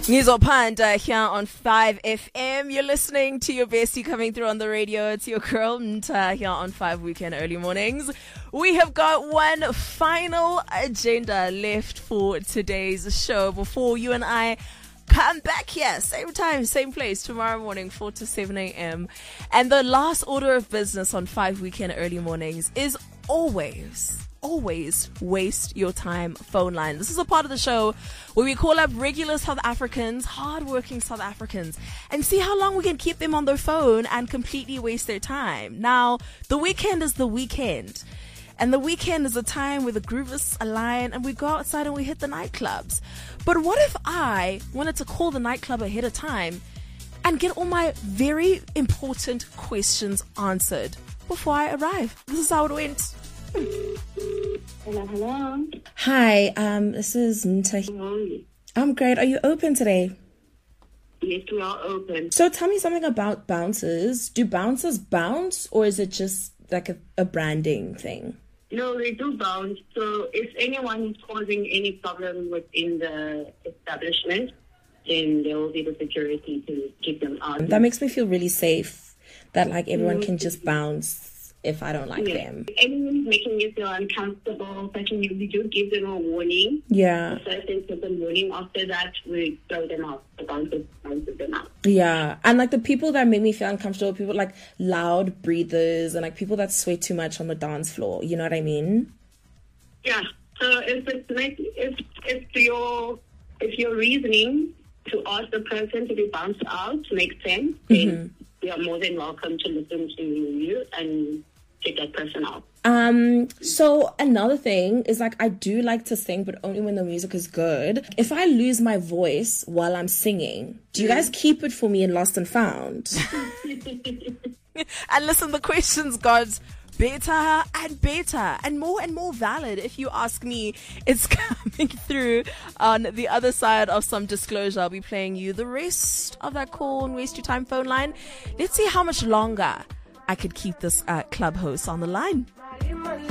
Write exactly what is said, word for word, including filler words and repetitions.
Ngizwa Panda here on five F M. You're listening to your bestie coming through on the radio. It's your girl Nta here on five Weekend Early Mornings. We have got one final agenda left for today's show before you and I come back here, same time, same place, tomorrow morning, four to seven a.m. And the last order of business on five Weekend Early Mornings is always... always waste your time phone line. This is a part of the show where we call up regular South Africans, hardworking South Africans, and see how long we can keep them on their phone and completely waste their time. Now, the weekend is the weekend. And the weekend is a time where the groovists align and we go outside and we hit the nightclubs. But what if I wanted to call the nightclub ahead of time and get all my very important questions answered before I arrive? This is how it went. Hello, hello. Hi, um, this is Nta. I'm great. Are you open today? Yes, we are open. So tell me something about bouncers. Do bouncers bounce, or is it just like a, a branding thing? No, they do bounce. So if anyone is causing any problem within the establishment, then there will be the security to keep them out. That makes me feel really safe that like everyone can just bounce if I don't like yeah. them. If anyone's making you feel uncomfortable, such as we do give them a warning. Yeah. So if they give them warning, after that, we throw them out. The bouncers bounce them out. Yeah. And like the people that make me feel uncomfortable, people like loud breathers and like people that sweat too much on the dance floor. You know what I mean? Yeah. So if it's like, if, if your, if your reasoning to ask the person to be bounced out makes sense, then mm-hmm. you are more than welcome to listen to you and take that person out. Um, so another thing is like I do like to sing, but only when the music is good. If I lose my voice while I'm singing, do you guys keep it for me in Lost and Found? And listen, the questions got better and better and more and more valid. If you ask me, it's coming through on the other side of some disclosure. I'll be playing you the rest of that call and waste your time phone line. Let's see how much longer I could keep this uh, club host on the line.